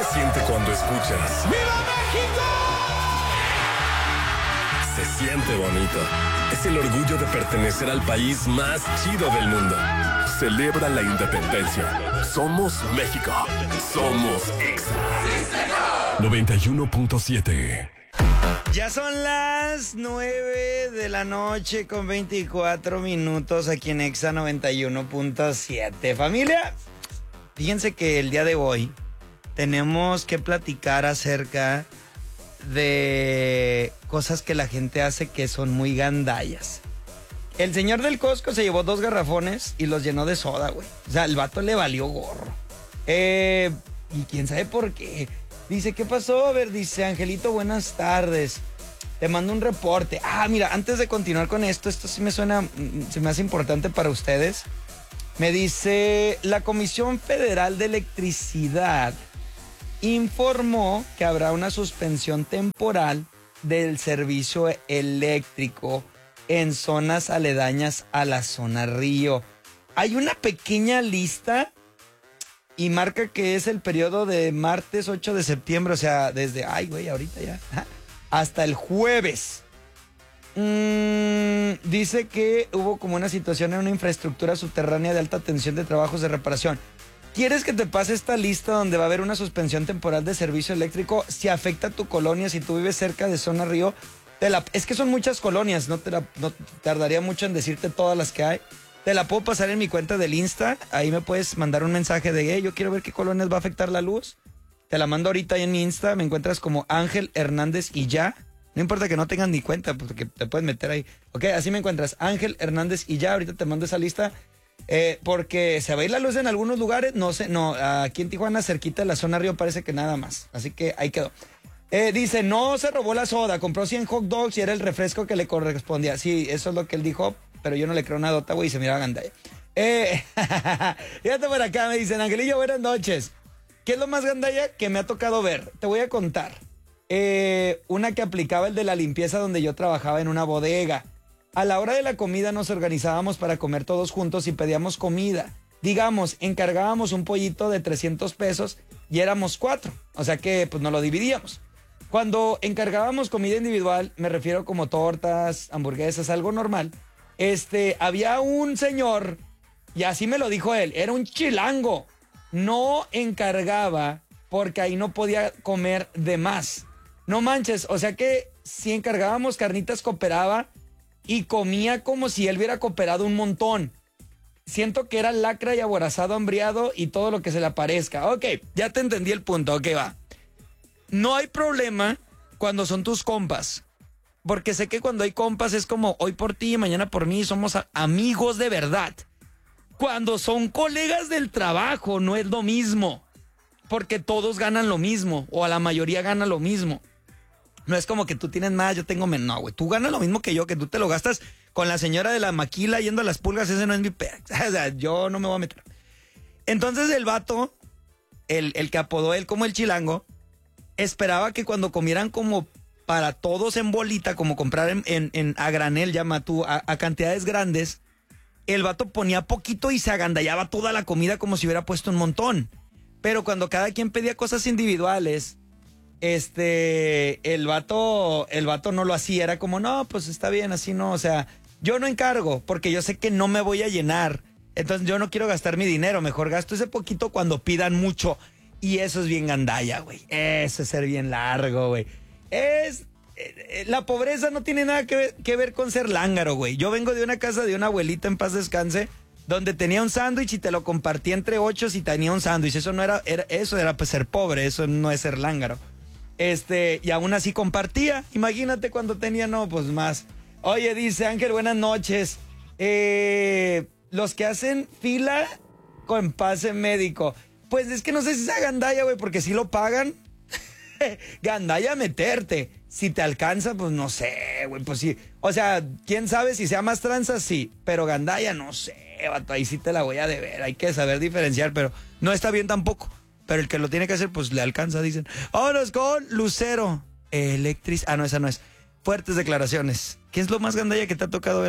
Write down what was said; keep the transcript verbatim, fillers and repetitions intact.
se siente cuando escuchas ¡Viva México! Se siente bonito. Es el orgullo de pertenecer al país más chido del mundo. Celebra la independencia. Somos México. Somos Exa. noventa y uno punto siete. Ya son las nueve de la noche con veinticuatro minutos aquí en Exa noventa y uno punto siete. Familia, fíjense que el día de hoy tenemos que platicar acerca de cosas que la gente hace que son muy gandallas. El señor del Costco se llevó dos garrafones y los llenó de soda, güey. O sea, el vato le valió gorro. Eh, y quién sabe por qué. Dice, ¿qué pasó? A ver, dice, Angelito, buenas tardes. Te mando un reporte. Ah, mira, antes de continuar con esto, esto sí me suena, se me hace importante para ustedes. Me dice, la Comisión Federal de Electricidad informó que habrá una suspensión temporal del servicio eléctrico en zonas aledañas a la zona Río. Hay una pequeña lista y marca que es el periodo de martes ocho de septiembre, o sea, desde, ay, güey, ahorita ya, hasta el jueves. Mm, dice que hubo como una situación en una infraestructura subterránea de alta tensión de trabajos de reparación. ¿Quieres que te pase esta lista donde va a haber una suspensión temporal de servicio eléctrico si afecta a tu colonia, si tú vives cerca de zona Río? Te la, es que son muchas colonias, no, te la, no tardaría mucho en decirte todas las que hay. Te la puedo pasar en mi cuenta del Insta, ahí me puedes mandar un mensaje de, hey, yo quiero ver qué colonias va a afectar la luz. Te la mando ahorita ahí en mi Insta, me encuentras como Ángel Hernández y ya. No importa que no tengas ni cuenta, porque te puedes meter ahí. Ok, así me encuentras, Ángel Hernández y ya, ahorita te mando esa lista. Eh, porque se va a ir la luz en algunos lugares, no sé, no, aquí en Tijuana, cerquita de la zona Río, parece que nada más. Así que ahí quedó. Eh, dice, no se robó la soda, compró cien hot dogs y era el refresco que le correspondía. Sí, eso es lo que él dijo, pero yo no le creo una dota, güey, y se miraba gandalla. Eh, fíjate por acá, me dicen, Angelillo, buenas noches. ¿Qué es lo más gandalla que me ha tocado ver? Te voy a contar. Eh, una que aplicaba el de la limpieza donde yo trabajaba en una bodega. A la hora de la comida nos organizábamos para comer todos juntos y pedíamos comida. Digamos, encargábamos un pollito de trescientos pesos y éramos cuatro. O sea que pues nos lo dividíamos. Cuando encargábamos comida individual, me refiero como tortas, hamburguesas, algo normal. Este, había un señor, y así me lo dijo él, era un chilango. No encargaba porque ahí no podía comer de más. No manches, o sea que si encargábamos carnitas cooperaba y comía como si él hubiera cooperado un montón. Siento que era lacra y aborazado, hambriado y todo lo que se le aparezca. Ok, ya te entendí el punto, ok, va. No hay problema cuando son tus compas. Porque sé que cuando hay compas es como hoy por ti y mañana por mí, somos a- amigos de verdad. Cuando son colegas del trabajo no es lo mismo. Porque todos ganan lo mismo o a la mayoría gana lo mismo. No es como que tú tienes más, yo tengo menos. No, güey, tú ganas lo mismo que yo, que tú te lo gastas con la señora de la maquila yendo a las pulgas, ese no es mi pedo. O sea, yo no me voy a meter. Entonces el vato, el, el que apodó él como el chilango, esperaba que cuando comieran como para todos en bolita, como comprar en, en, en a granel, llama tú, a, a cantidades grandes, el vato ponía poquito y se agandallaba toda la comida como si hubiera puesto un montón. Pero cuando cada quien pedía cosas individuales, este, el vato, el vato no lo hacía, era como, no, pues está bien, así no, o sea, yo no encargo, porque yo sé que no me voy a llenar, entonces yo no quiero gastar mi dinero, mejor gasto ese poquito cuando pidan mucho, y eso es bien gandalla, güey, eso es ser bien largo, güey, es, eh, la pobreza no tiene nada que ver, que ver con ser lángaro, güey, yo vengo de una casa de una abuelita, en paz descanse, donde tenía un sándwich y te lo compartía entre ocho si tenía un sándwich, eso no era, era, eso era pues ser pobre, eso no es ser lángaro. Este, y aún así compartía. Imagínate cuando tenía, no, pues más. Oye, dice Ángel, buenas noches. Eh, los que hacen fila con pase médico. Pues es que no sé si sea gandalla, güey, porque si lo pagan. Gandalla meterte. Si te alcanza, pues no sé, güey, pues sí. O sea, quién sabe si sea más tranza, sí. Pero gandalla, no sé, vato, ahí sí te la voy a deber. Hay que saber diferenciar, pero no está bien tampoco. Pero el que lo tiene que hacer, pues le alcanza, dicen. Vámonos con Lucero Electric. Ah, no, esa no es. Fuertes declaraciones. ¿Qué es lo más gandalla que te ha tocado ver?